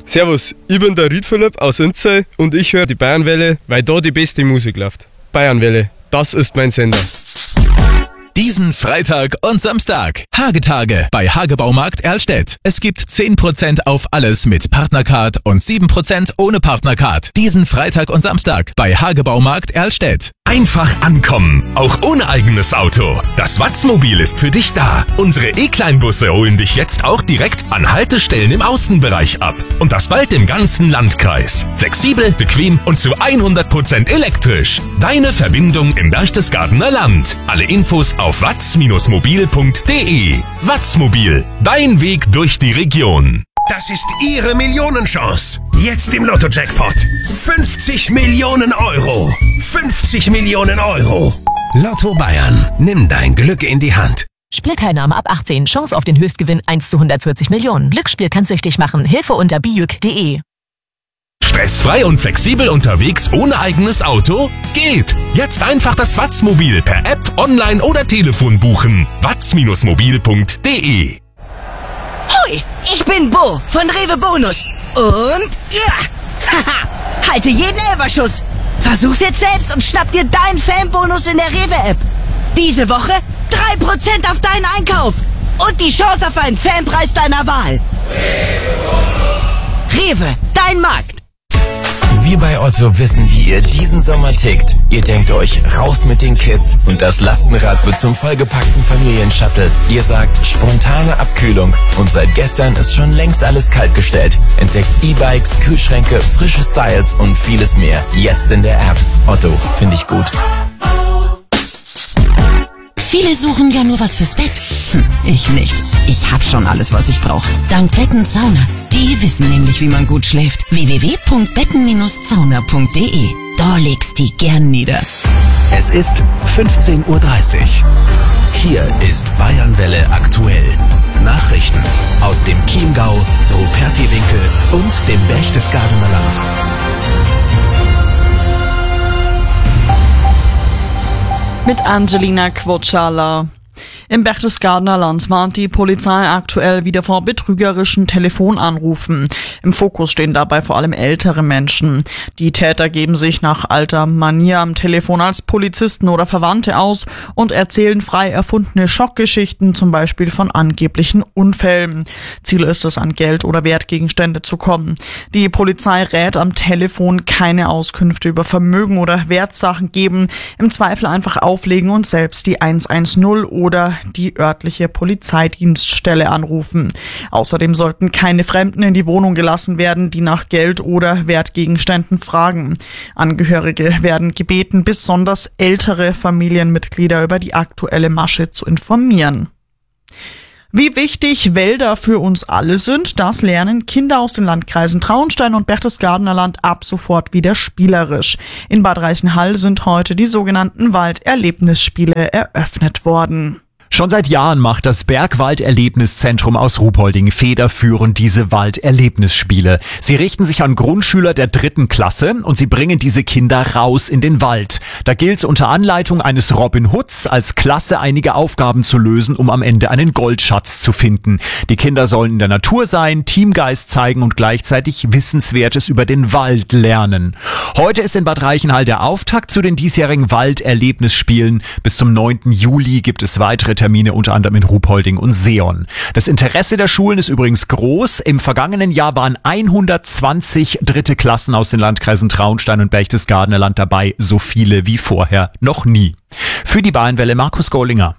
Servus, ich bin der Ried Philipp aus Inzell und ich höre die Bayernwelle, weil da die beste Musik läuft. Bayernwelle, das ist mein Sender. Diesen Freitag und Samstag. Hagetage bei Hagebaumarkt Erlstedt. Es gibt 10% auf alles mit Partnercard und 7% ohne Partnercard. Diesen Freitag und Samstag bei Hagebaumarkt Erlstedt. Einfach ankommen, auch ohne eigenes Auto. Das Watzmobil ist für dich da. Unsere E-Kleinbusse holen dich jetzt auch direkt an Haltestellen im Außenbereich ab. Und das bald im ganzen Landkreis. Flexibel, bequem und zu 100% elektrisch. Deine Verbindung im Berchtesgadener Land. Alle Infos auf watz-mobil.de. Watzmobil, dein Weg durch die Region. Das ist Ihre Millionenchance. Jetzt im Lotto-Jackpot. 50 Millionen Euro. 50 Millionen Euro. Lotto Bayern. Nimm dein Glück in die Hand. Spielteilnahme ab 18. Chance auf den Höchstgewinn 1 zu 140 Millionen. Glücksspiel kann süchtig machen. Hilfe unter bijuk.de. Stressfrei und flexibel unterwegs ohne eigenes Auto? Geht! Jetzt einfach das Watzmobil per App, online oder Telefon buchen. watz-mobil.de. Hoi, ich bin Bo von Rewe Bonus. Und ja, haha, halte jeden Elferschuss. Versuch's jetzt selbst und schnapp dir deinen Fanbonus in der Rewe-App. Diese Woche 3% auf deinen Einkauf und die Chance auf einen Fanpreis deiner Wahl. Rewe, dein Markt. Wir bei Otto wissen, wie ihr diesen Sommer tickt. Ihr denkt euch, raus mit den Kids und das Lastenrad wird zum vollgepackten Familienshuttle. Ihr sagt, spontane Abkühlung und seit gestern ist schon längst alles kaltgestellt. Entdeckt E-Bikes, Kühlschränke, frische Styles und vieles mehr. Jetzt in der App. Otto, finde ich gut. Viele suchen ja nur was fürs Bett. Ich nicht. Ich hab schon alles, was ich brauche. Dank Betten-Sauna. Die wissen nämlich, wie man gut schläft. www.betten-zauner.de. Da legst die gern nieder. Es ist 15:30 Uhr. Hier ist Bayernwelle aktuell. Nachrichten aus dem Chiemgau, Rupertiwinkel und dem Berchtesgadener Land. Mit Angelina Quotschala. Im Berchtesgadener Land warnt die Polizei aktuell wieder vor betrügerischen Telefonanrufen. Im Fokus stehen dabei vor allem ältere Menschen. Die Täter geben sich nach alter Manier am Telefon als Polizisten oder Verwandte aus und erzählen frei erfundene Schockgeschichten, zum Beispiel von angeblichen Unfällen. Ziel ist es, an Geld oder Wertgegenstände zu kommen. Die Polizei rät am Telefon keine Auskünfte über Vermögen oder Wertsachen geben, im Zweifel einfach auflegen und selbst die 110 oder die örtliche Polizeidienststelle anrufen. Außerdem sollten keine Fremden in die Wohnung gelassen werden, die nach Geld oder Wertgegenständen fragen. Angehörige werden gebeten, besonders ältere Familienmitglieder über die aktuelle Masche zu informieren. Wie wichtig Wälder für uns alle sind, das lernen Kinder aus den Landkreisen Traunstein und Berchtesgadener Land ab sofort wieder spielerisch. In Bad Reichenhall sind heute die sogenannten Walderlebnisspiele eröffnet worden. Schon seit Jahren macht das Bergwald-Erlebniszentrum aus Ruhpolding federführend diese Walderlebnisspiele. Sie richten sich an Grundschüler der 3. Klasse und sie bringen diese Kinder raus in den Wald. Da gilt es unter Anleitung eines Robin Hoods als Klasse einige Aufgaben zu lösen, um am Ende einen Goldschatz zu finden. Die Kinder sollen in der Natur sein, Teamgeist zeigen und gleichzeitig Wissenswertes über den Wald lernen. Heute ist in Bad Reichenhall der Auftakt zu den diesjährigen Walderlebnisspielen. Bis zum 9. Juli gibt es weitere Termine unter anderem in Ruhpolding und Seeon. Das Interesse der Schulen ist übrigens groß. Im vergangenen Jahr waren 120 dritte Klassen aus den Landkreisen Traunstein und Berchtesgadener Land dabei, so viele wie vorher noch nie. Für die Bayernwelle Markus Gollinger.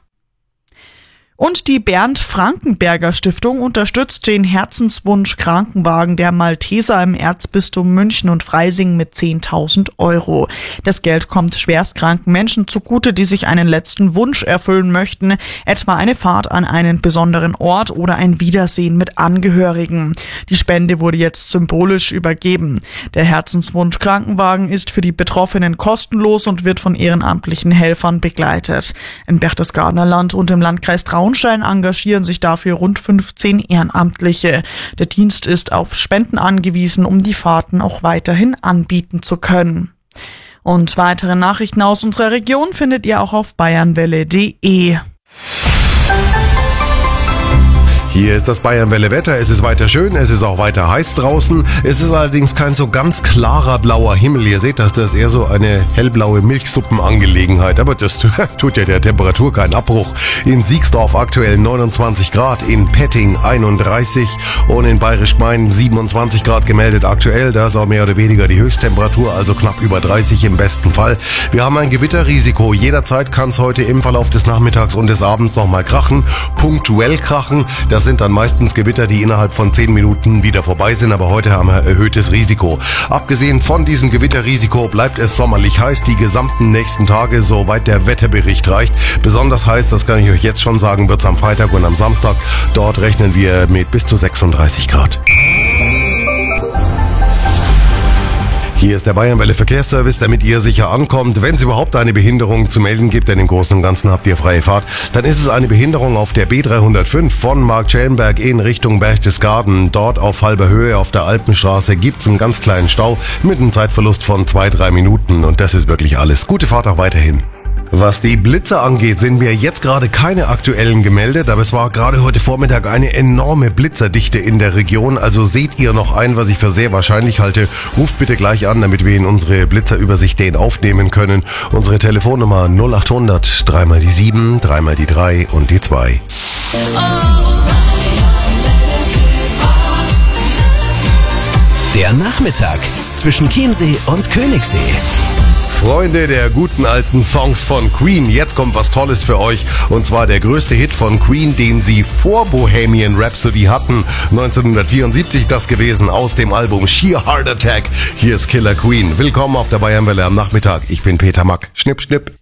Und die Bernd-Frankenberger Stiftung unterstützt den Herzenswunsch-Krankenwagen der Malteser im Erzbistum München und Freising mit 10.000 €. Das Geld kommt schwerstkranken Menschen zugute, die sich einen letzten Wunsch erfüllen möchten, etwa eine Fahrt an einen besonderen Ort oder ein Wiedersehen mit Angehörigen. Die Spende wurde jetzt symbolisch übergeben. Der Herzenswunsch-Krankenwagen ist für die Betroffenen kostenlos und wird von ehrenamtlichen Helfern begleitet. Im Berchtesgadener Land und im Landkreis Traunstein engagieren sich dafür rund 15 Ehrenamtliche. Der Dienst ist auf Spenden angewiesen, um die Fahrten auch weiterhin anbieten zu können. Und weitere Nachrichten aus unserer Region findet ihr auch auf bayernwelle.de. Hier ist das Bayernwelle Wetter. Es ist weiter schön, es ist auch weiter heiß draußen. Es ist allerdings kein so ganz klarer blauer Himmel. Ihr seht, das ist eher so eine hellblaue Milchsuppenangelegenheit. Aber das tut ja der Temperatur keinen Abbruch. In Siegsdorf aktuell 29 Grad, in Petting 31 und in Bayerisch-Gmein 27 Grad gemeldet aktuell. Da ist auch mehr oder weniger die Höchsttemperatur, also knapp über 30 im besten Fall. Wir haben ein Gewitterrisiko. Jederzeit kann es heute im Verlauf des Nachmittags und des Abends nochmal krachen. Punktuell krachen. Das sind dann meistens Gewitter, die innerhalb von 10 Minuten wieder vorbei sind, aber heute haben wir erhöhtes Risiko. Abgesehen von diesem Gewitterrisiko bleibt es sommerlich heiß die gesamten nächsten Tage, soweit der Wetterbericht reicht. Besonders heiß, das kann ich euch jetzt schon sagen, wird es am Freitag und am Samstag. Dort rechnen wir mit bis zu 36 Grad. Hier ist der Bayernwelle Verkehrsservice, damit ihr sicher ankommt. Wenn es überhaupt eine Behinderung zu melden gibt, denn im Großen und Ganzen habt ihr freie Fahrt, dann ist es eine Behinderung auf der B305 von Marktschellenberg in Richtung Berchtesgaden. Dort auf halber Höhe auf der Alpenstraße gibt's einen ganz kleinen Stau mit einem Zeitverlust von 2-3 Minuten. Und das ist wirklich alles. Gute Fahrt auch weiterhin. Was die Blitze angeht, sind mir jetzt gerade keine aktuellen gemeldet, aber es war gerade heute Vormittag eine enorme Blitzerdichte in der Region. Also seht ihr noch ein, was ich für sehr wahrscheinlich halte, ruft bitte gleich an, damit wir in unsere Blitzerübersicht den aufnehmen können. Unsere Telefonnummer 0800 3 mal die 7, 3 mal die 3 und die 2. Der Nachmittag zwischen Chiemsee und Königssee. Freunde der guten alten Songs von Queen, jetzt kommt was Tolles für euch. Und zwar der größte Hit von Queen, den sie vor Bohemian Rhapsody hatten. 1974 das gewesen, aus dem Album Sheer Heart Attack. Hier ist Killer Queen. Willkommen auf der Bayernwelle am Nachmittag. Ich bin Peter Mack. Schnipp, schnipp.